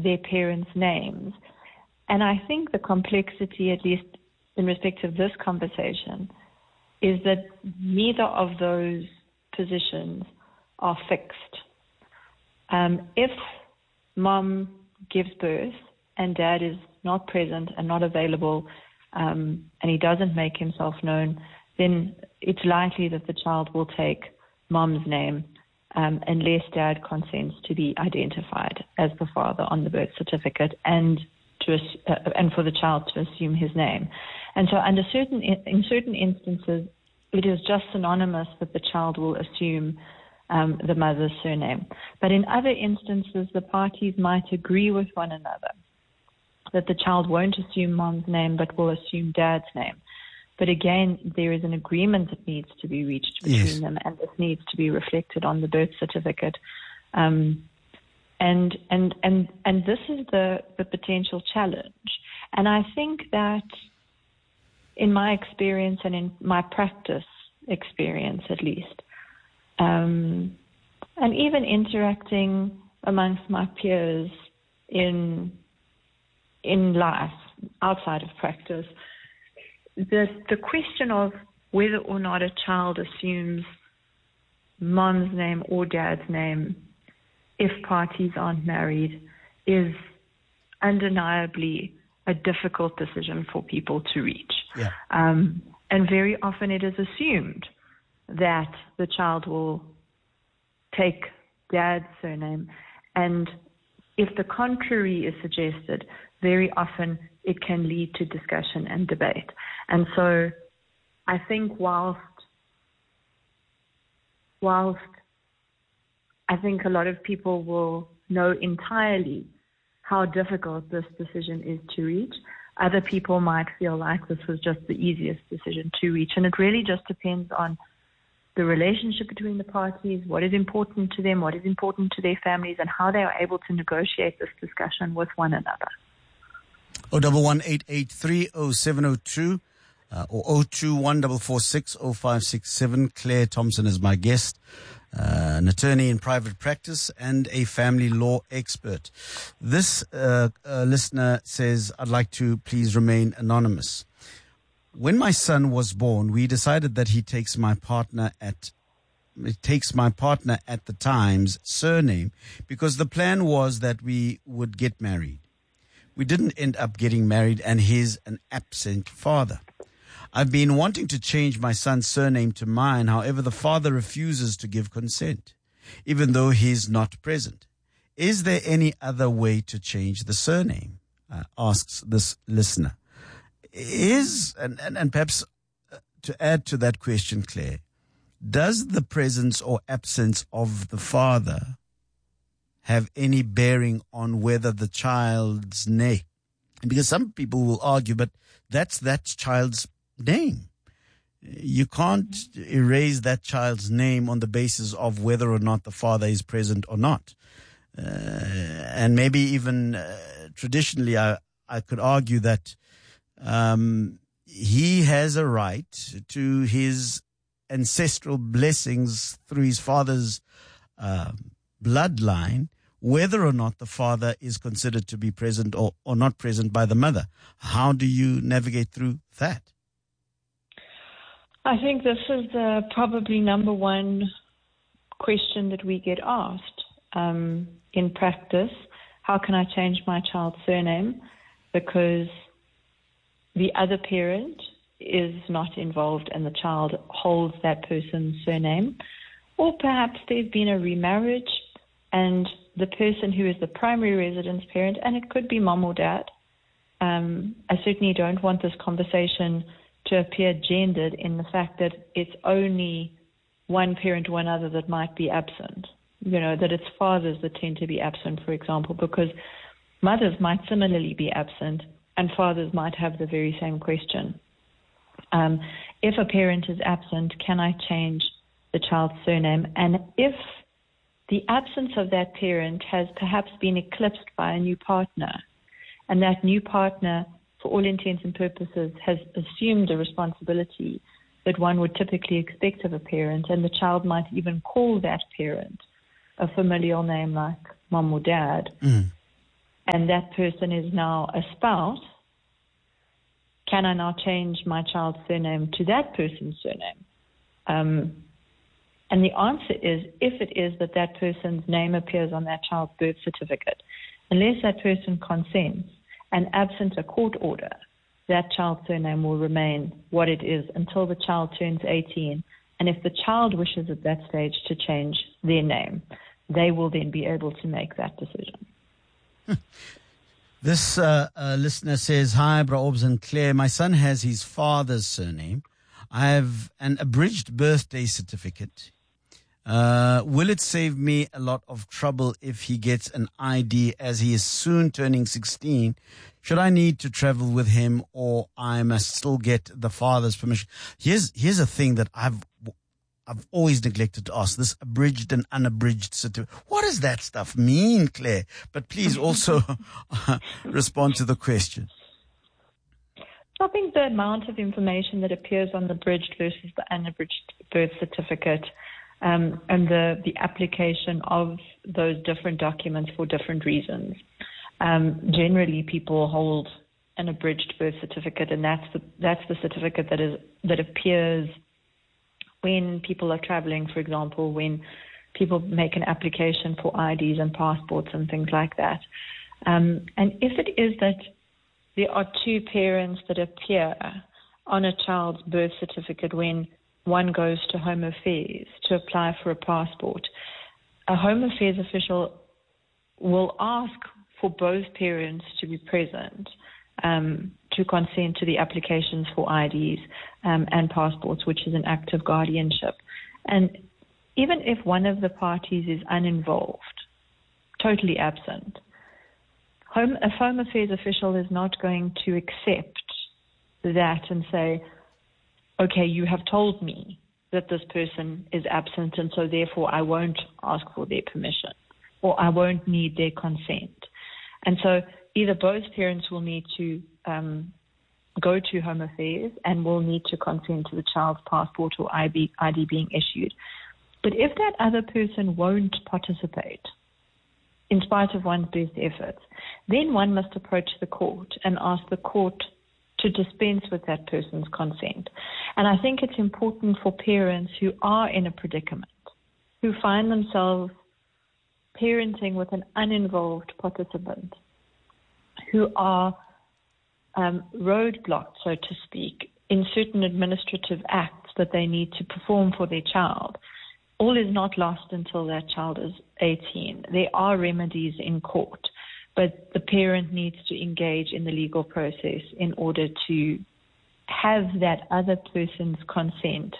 their parents' names. And I think the complexity, at least in respect of this conversation, is that neither of those positions are fixed. If mom gives birth and dad is not present and not available, and he doesn't make himself known, then it's likely that the child will take mom's name unless dad consents to be identified as the father on the birth certificate and for the child to assume his name. And so in certain instances, it is just synonymous that the child will assume the mother's surname. But in other instances, the parties might agree with one another that the child won't assume mom's name but will assume dad's name. But again, there is an agreement that needs to be reached between them, and this needs to be reflected on the birth certificate. And this is the potential challenge. And I think that in my experience and in my practice experience at least, and even interacting amongst my peers in life outside of practice, the question of whether or not a child assumes mom's name or dad's name if parties aren't married is undeniably a difficult decision for people to reach. Yeah. And very often it is assumed that the child will take dad's surname, and if the contrary is suggested, very often it can lead to discussion and debate. And so I think whilst I think a lot of people will know entirely how difficult this decision is to reach, other people might feel like this was just the easiest decision to reach. And it really just depends on the relationship between the parties, what is important to them, what is important to their families, and how they are able to negotiate this discussion with one another. 011-883-0702 or 021-446-0567. Claire Thompson is my guest, an attorney in private practice and a family law expert. This listener says, I'd like to please remain anonymous. When my son was born, we decided that he takes my partner at the time's surname because the plan was that we would get married. We didn't end up getting married, and he's an absent father. I've been wanting to change my son's surname to mine. However, the father refuses to give consent, even though he's not present. Is there any other way to change the surname? Asks this listener. And perhaps to add to that question, Claire, does the presence or absence of the father have any bearing on whether the child's name? Because some people will argue, but that's that child's name. You can't erase that child's name on the basis of whether or not the father is present or not. And maybe even traditionally, I could argue that he has a right to his ancestral blessings through his father's bloodline, whether or not the father is considered to be present or not present by the mother. How do you navigate through that? I think this is the probably number one question that we get asked in practice. How can I change my child's surname? Because the other parent is not involved and the child holds that person's surname. Or perhaps there's been a remarriage and the person who is the primary residence parent, and it could be mom or dad. I certainly don't want this conversation to appear gendered in the fact that it's only one parent or another that might be absent. That it's fathers that tend to be absent, for example, because mothers might similarly be absent and fathers might have the very same question. If a parent is absent, can I change the child's surname? And if the absence of that parent has perhaps been eclipsed by a new partner, and that new partner, for all intents and purposes, has assumed a responsibility that one would typically expect of a parent, and the child might even call that parent a familial name like mom or dad, and that person is now a spouse, can I now change my child's surname to that person's surname? And the answer is, if it is that person's name appears on that child's birth certificate, unless that person consents and absent a court order, that child's surname will remain what it is until the child turns 18. And if the child wishes at that stage to change their name, they will then be able to make that decision. This listener says, "Hi, Bra Orbs and Claire. My son has his father's surname. I have an abridged birthday certificate. Will it save me a lot of trouble if he gets an ID as he is soon turning 16? Should I need to travel with him, or I must still get the father's permission?" Here's a thing that I've always neglected to ask, this abridged and unabridged certificate. What does that stuff mean, Claire? But please also respond to the question. I think the amount of information that appears on the abridged versus the unabridged birth certificate, and the application of those different documents for different reasons. Generally, people hold an abridged birth certificate, and that's the certificate that appears when people are traveling, for example, when people make an application for IDs and passports and things like that. And if it is that there are two parents that appear on a child's birth certificate when one goes to Home Affairs to apply for a passport, a Home Affairs official will ask for both parents to be present to consent to the applications for IDs and passports, which is an act of guardianship. And even if one of the parties is uninvolved, totally absent, a Home Affairs official is not going to accept that and say, okay, you have told me that this person is absent, and so therefore I won't ask for their permission, or I won't need their consent. And so either both parents will need to go to Home Affairs and will need to consent to the child's passport or ID being issued. But if that other person won't participate, in spite of one's best efforts, then one must approach the court and ask the court to dispense with that person's consent. And I think it's important for parents who are in a predicament, who find themselves parenting with an uninvolved participant, who are roadblocked, so to speak, in certain administrative acts that they need to perform for their child. All is not lost until that child is 18. There are remedies in court, but the parent needs to engage in the legal process in order to have that other person's consent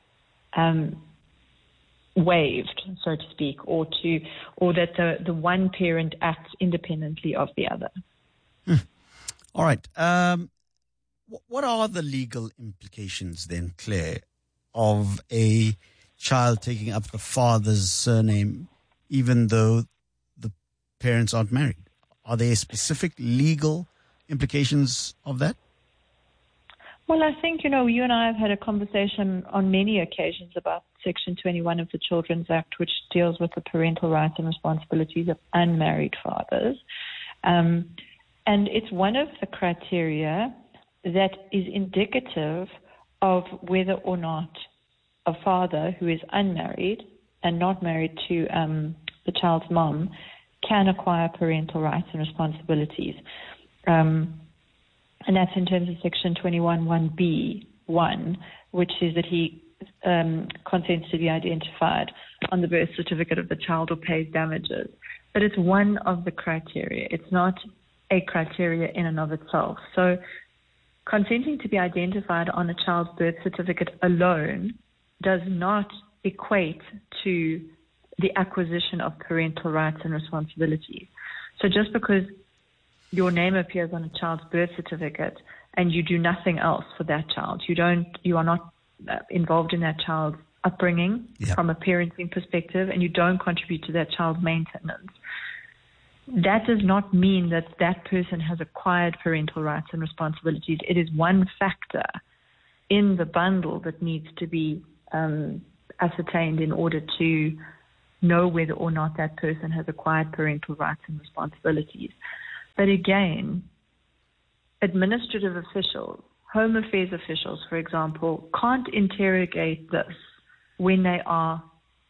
waived, so to speak, or that the one parent acts independently of the other. All right. What are the legal implications then, Claire, of a child taking up the father's surname even though the parents aren't married? Are there specific legal implications of that? Well, I think, you and I have had a conversation on many occasions about Section 21 of the Children's Act, which deals with the parental rights and responsibilities of unmarried fathers. And it's one of the criteria that is indicative of whether or not a father who is unmarried and not married to the child's mom can acquire parental rights and responsibilities. And that's in terms of Section 21(1)(b)(1), which says that he consents to be identified on the birth certificate of the child or pays damages. But it's one of the criteria. It's not a criteria in and of itself. So consenting to be identified on a child's birth certificate alone does not equate to the acquisition of parental rights and responsibilities. So just because your name appears on a child's birth certificate and you do nothing else for that child, you are not involved in that child's upbringing from a parenting perspective, and you don't contribute to that child's maintenance, that does not mean that that person has acquired parental rights and responsibilities. It is one factor in the bundle that needs to be ascertained in order to know whether or not that person has acquired parental rights and responsibilities. But again, administrative officials, Home Affairs officials, for example, can't interrogate this when they are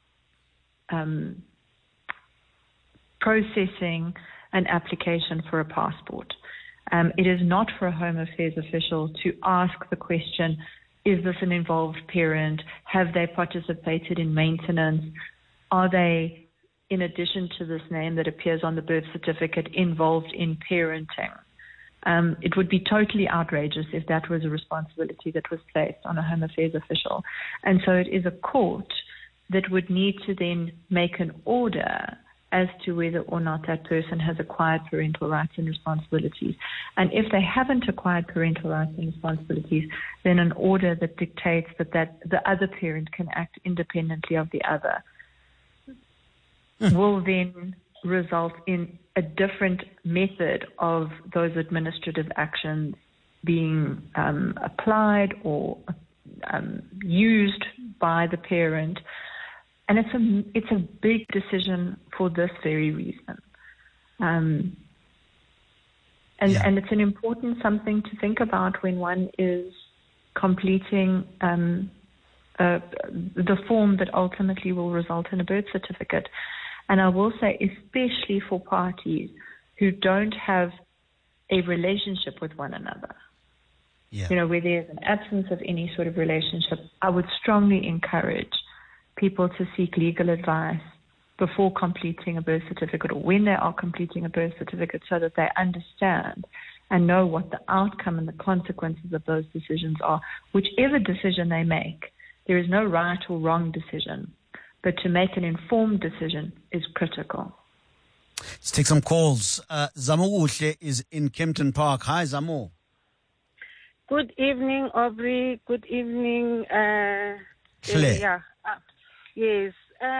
processing an application for a passport. It is not for a Home Affairs official to ask the question, is this an involved parent? Have they participated in maintenance? Are they, in addition to this name that appears on the birth certificate, involved in parenting? It would be totally outrageous if that was a responsibility that was placed on a Home Affairs official. And so it is a court that would need to then make an order as to whether or not that person has acquired parental rights and responsibilities. And if they haven't acquired parental rights and responsibilities, then an order that dictates that the other parent can act independently of the other will then result in a different method of those administrative actions being applied or used by the parent. And it's a big decision for this very reason. And it's an important something to think about when one is completing the form that ultimately will result in a birth certificate. And I will say, especially for parties who don't have a relationship with one another, where there's an absence of any sort of relationship, I would strongly encourage people to seek legal advice before completing a birth certificate or when they are completing a birth certificate, so that they understand and know what the outcome and the consequences of those decisions are. Whichever decision they make, there is no right or wrong decision, but to make an informed decision is critical. Let's take some calls. Zamo Uhle is in Kempton Park. Hi, Zamo. Good evening, Aubrey. Good evening, Claire. Yes,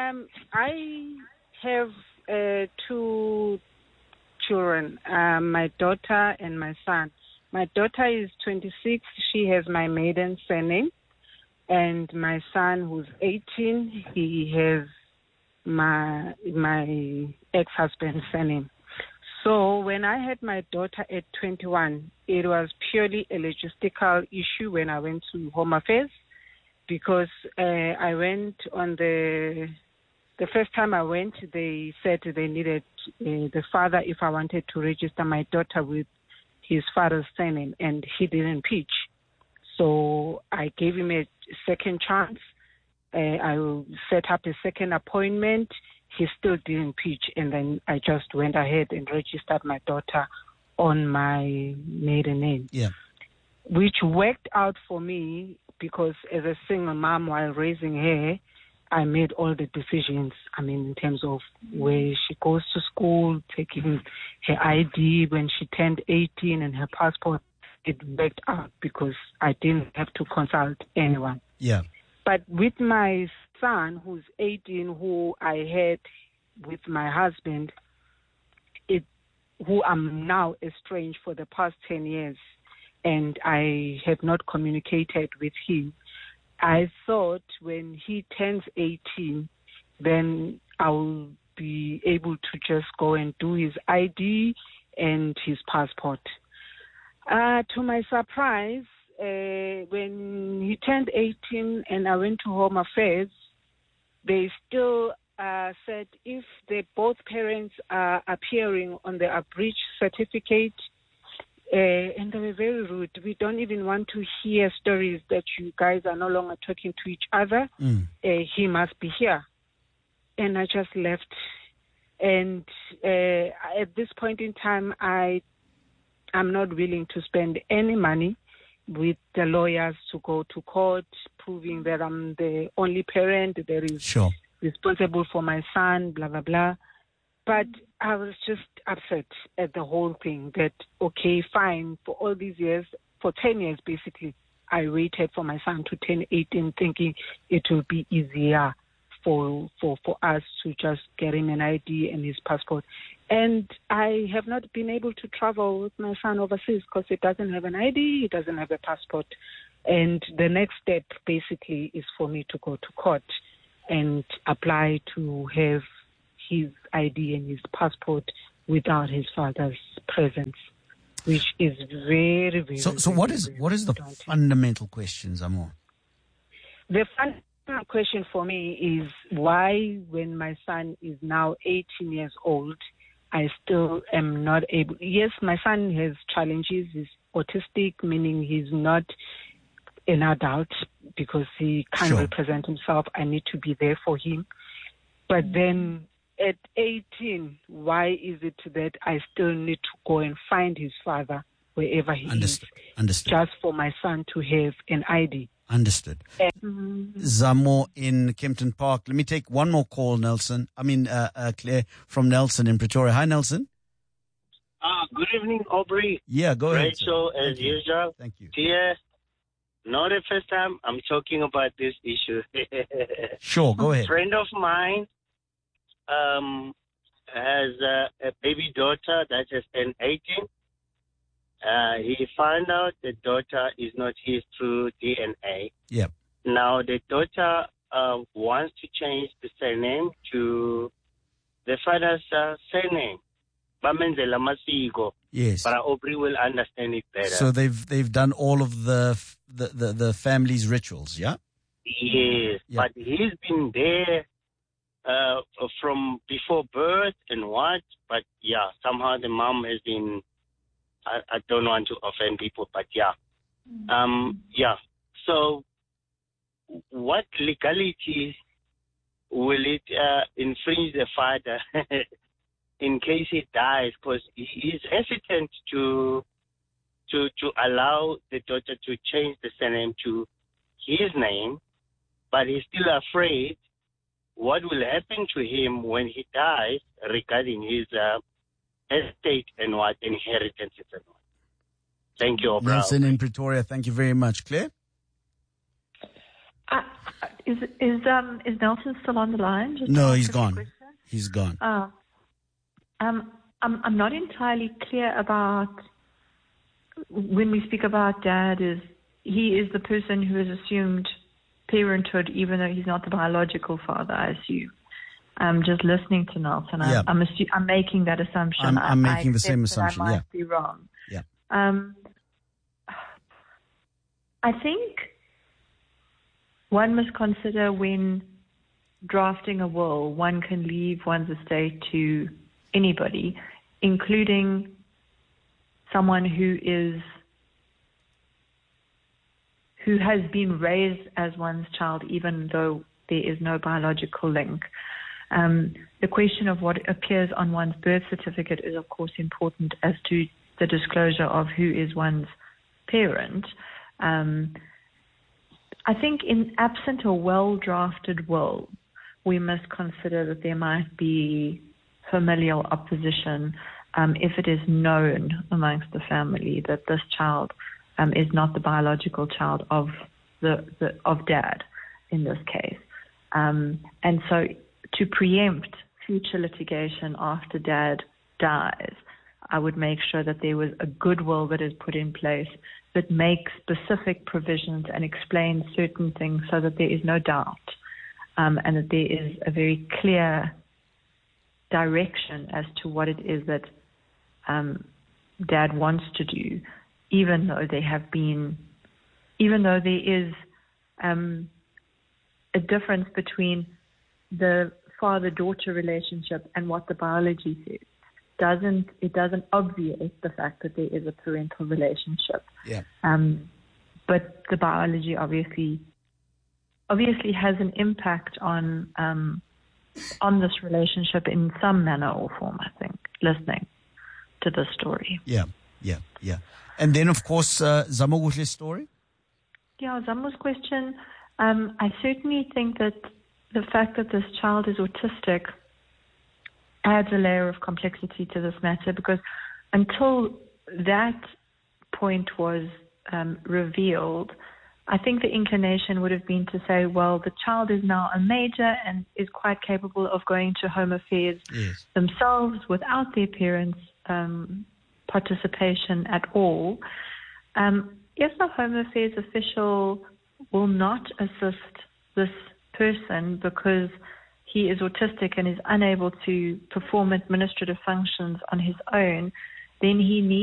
I have 2 children, my daughter and my son. My daughter is 26. She has my maiden surname. And my son, who's 18, he has my ex-husband's surname. So when I had my daughter at 21, it was purely a logistical issue when I went to Home Affairs, because I went on the first time I went, they said they needed the father if I wanted to register my daughter with his father's surname, and he didn't pitch. So I gave him a second chance. I set up a second appointment. He still didn't pitch, and then I just went ahead and registered my daughter on my maiden name, which worked out for me, because as a single mom while raising her, I made all the decisions. I mean, in terms of where she goes to school, taking her ID when she turned 18 and her passport, it worked out because I didn't have to consult anyone. Yeah. But with my son, who's 18, who I had with my husband, who I'm now estranged for the past 10 years, and I have not communicated with him, I thought when he turns 18, then I'll be able to just go and do his ID and his passport. To my surprise, when he turned 18 and I went to Home Affairs, they still said if both parents are appearing on the abridged certificate, and they were very rude. We don't even want to hear stories that you guys are no longer talking to each other. He must be here. And I just left. And at this point in time, I'm not willing to spend any money with the lawyers to go to court, proving that I'm the only parent that is responsible for my son, blah, blah, blah. But I was just upset at the whole thing that, okay, fine, for all these years, for 10 years basically, I waited for my son to turn 18 thinking it will be easier for us to just get him an ID and his passport. And I have not been able to travel with my son overseas because he doesn't have an ID, he doesn't have a passport. And the next step basically is for me to go to court and apply to have his ID and his passport without his father's presence, which is very, very. So what is the fundamental question, Zamo? The fundamental question for me is why, when my son is now 18 years old, I still am not able. Yes, my son has challenges. He's autistic, meaning he's not an adult because he can't represent himself. I need to be there for him. But then at 18, why is it that I still need to go and find his father wherever he is, just for my son to have an ID? Understood. Zamo in Kempton Park. Let me take one more call, Claire from Nelson in Pretoria. Hi, Nelson. Good evening, Aubrey. Yeah, go ahead. Rachel, as usual. Thank you. Dear, not the first time I'm talking about this issue. Sure, go ahead. A friend of mine has a baby daughter that has turned 18. He found out the daughter is not his through DNA. Yep. Now the daughter wants to change the surname to the father's surname. Yes. But Aubrey will understand it better. So they've done all of the family's rituals, yeah? Yes, Yep. but he's been there from before birth and what. But yeah, somehow the mom has been. I don't want to offend people, but yeah. Yeah. So, what legality will it infringe the father in case he dies? Because he is hesitant to allow the daughter to change the surname to his name, but he's still afraid what will happen to him when he dies regarding his estate and what inheritances and what. Thank you, Oprah. Nelson in Pretoria, thank you very much. Claire? Is Nelson still on the line? No, he's gone. He's gone. I'm not entirely clear about when we speak about dad. He is the person who has assumed parenthood, even though he's not the biological father, I assume. Just listening to Nelson, I'm making that assumption. I'm making the same assumption. I might be wrong. Yeah. I think one must consider when drafting a will, one can leave one's estate to anybody, including someone who has been raised as one's child, even though there is no biological link. The question of what appears on one's birth certificate is, of course, important as to the disclosure of who is one's parent. I think in absent a well-drafted will, we must consider that there might be familial opposition if it is known amongst the family that this child is not the biological child of dad in this case. And so to preempt future litigation after dad dies, I would make sure that there was a good will that is put in place that makes specific provisions and explains certain things so that there is no doubt and that there is a very clear direction as to what it is that dad wants to do, even though there is a difference between the father-daughter relationship and what the biology says. It doesn't obviate the fact that there is a parental relationship. Yeah. But the biology obviously has an impact on this relationship in some manner or form, I think, listening to the story. Yeah. And then, of course, Zamoguhle's story? Yeah, Zamo's question. I certainly think that the fact that this child is autistic adds a layer of complexity to this matter, because until that point was revealed, I think the inclination would have been to say, well, the child is now a major and is quite capable of going to Home Affairs themselves without their parents' participation at all. If the Home Affairs official will not assist this person because he is autistic and is unable to perform administrative functions on his own, then he needs